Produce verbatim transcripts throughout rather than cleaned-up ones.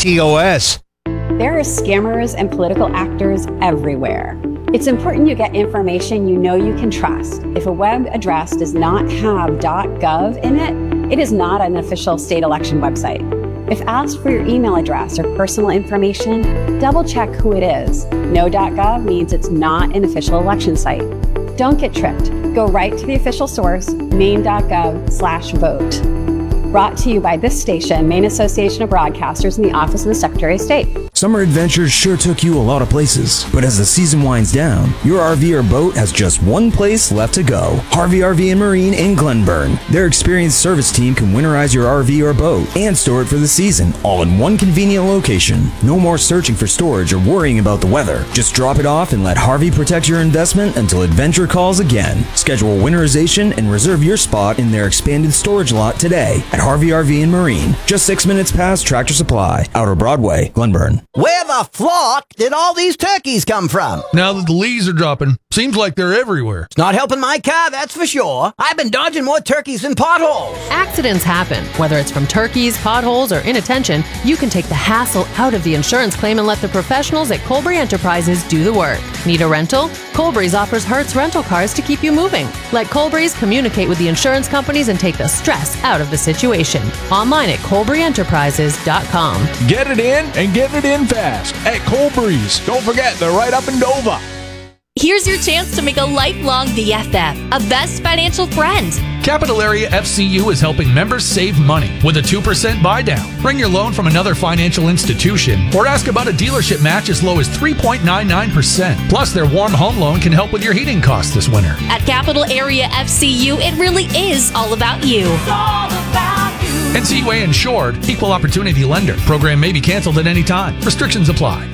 T O S. There are scammers and political actors everywhere. It's important you get information you know you can trust. If a web address does not have .gov in it, it is not an official state election website. If asked for your email address or personal information, double check who it is. No .gov means it's not an official election site. Don't get tricked. Go right to the official source, maine.gov slash vote. Brought to you by this station, Maine Association of Broadcasters, and the Office of the Secretary of State. Summer adventures sure took you a lot of places, but as the season winds down, your R V or boat has just one place left to go. Harvey R V and Marine in Glenburn. Their experienced service team can winterize your R V or boat and store it for the season, all in one convenient location. No more searching for storage or worrying about the weather. Just drop it off and let Harvey protect your investment until adventure calls again. Schedule winterization and reserve your spot in their expanded storage lot today at Harvey R V and Marine. Just six minutes past Tractor Supply, Outer Broadway, Glenburn. Where the flock did all these turkeys come from? Now that the leaves are dropping, seems like they're everywhere. It's not helping my car, that's for sure. I've been dodging more turkeys than potholes. Accidents happen. Whether it's from turkeys, potholes, or inattention, you can take the hassle out of the insurance claim and let the professionals at Colbury Enterprises do the work. Need a rental? Colbury's offers Hertz rental cars to keep you moving. Let Colbury's communicate with the insurance companies and take the stress out of the situation. Online at colbury enterprises dot com. Get it in and get it in fast at Colbury's. Don't forget, they're right up in Dover. Here's your chance to make a lifelong B F F, a best financial friend. Capital Area F C U is helping members save money with a two percent buy down. Bring your loan from another financial institution or ask about a dealership match as low as three point nine nine percent. Plus, their warm home loan can help with your heating costs this winter. At Capital Area F C U, it really is all about you. It's all about you. N C U A insured, equal opportunity lender. Program may be canceled at any time. Restrictions apply.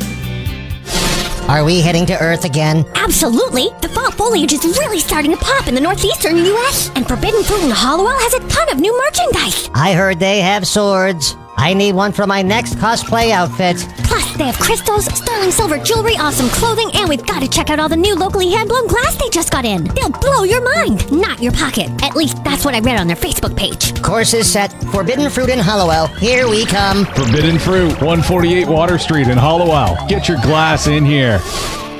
Are we heading to Earth again? Absolutely! The fall foliage is really starting to pop in the northeastern U S, and Forbidden Fruit in Hollowell has a ton of new merchandise. I heard they have swords. I need one for my next cosplay outfit. Plus, they have crystals, sterling silver jewelry, awesome clothing, and we've got to check out all the new locally hand-blown glass they just got in. They'll blow your mind, not your pocket. At least that's what I read on their Facebook page. Course is set. Forbidden Fruit in Hollowell. Here we come. Forbidden Fruit, one forty-eight Water Street in Hollowell. Get your glass in here.